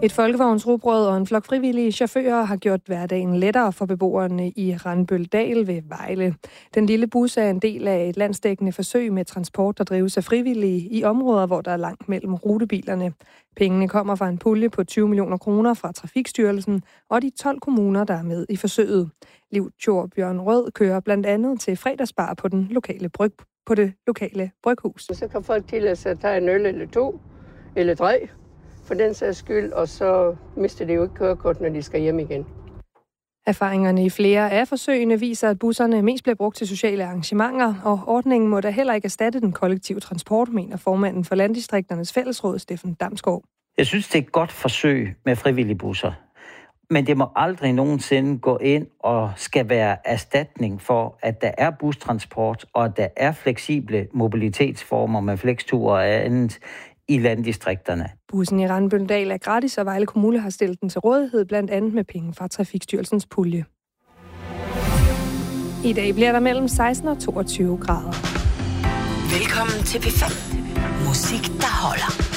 Et folkevognsrugbrød og en flok frivillige chauffører har gjort hverdagen lettere for beboerne i Randbøldal ved Vejle. Den lille bus er en del af et landsdækkende forsøg med transport, der drives af frivillige i områder, hvor der er langt mellem rutebilerne. Pengene kommer fra en pulje på 20 millioner kroner fra Trafikstyrelsen og de 12 kommuner, der er med i forsøget. Liv Bjørn Rød kører blandt andet til fredagsbar på det lokale bryghus. Så kan folk tillade sig at tage en øl eller 2 eller 3 for den sags skyld, og så mister det jo ikke kørekort, når de skal hjem igen. Erfaringerne i flere af forsøgene viser, at busserne mest bliver brugt til sociale arrangementer, og ordningen må da heller ikke erstatte den kollektive transport, mener formanden for Landdistrikternes Fællesråd, Steffen Damsgaard. Jeg synes, det er et godt forsøg med frivillige busser, men det må aldrig nogensinde gå ind og skal være erstatning for, at der er bustransport, og at der er fleksible mobilitetsformer med flexture og andet i landdistrikterne. Bussen i Randbøldal er gratis, og Vejle Kommune har stillet den til rådighed, blandt andet med penge fra Trafikstyrelsens pulje. I dag bliver der mellem 16 og 22 grader. Velkommen til P5. Musik, der holder.